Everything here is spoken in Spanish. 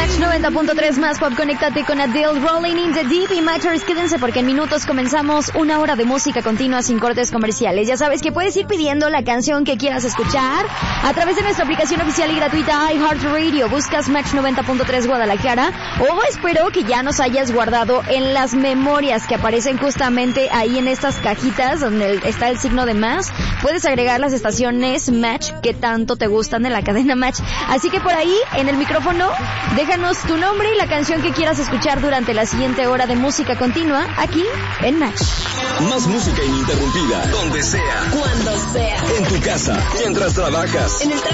Match 90.3 más pop, conéctate con Adele, Rolling in the Deep y Matters. Quédense porque en minutos comenzamos una hora de música continua sin cortes comerciales. Ya sabes que puedes ir pidiendo la canción que quieras escuchar a través de nuestra aplicación oficial y gratuita iHeartRadio. Buscas Match 90.3 Guadalajara o espero que ya nos hayas guardado en las memorias que aparecen justamente ahí en estas cajitas donde está el signo de más. Puedes agregar las estaciones Match que tanto te gustan de la cadena Match. Así que por ahí en el micrófono déjanos tu nombre y la canción que quieras escuchar durante la siguiente hora de música continua aquí en Match. Más música ininterrumpida, donde sea, cuando sea, en tu casa, mientras trabajas, en el trabajo,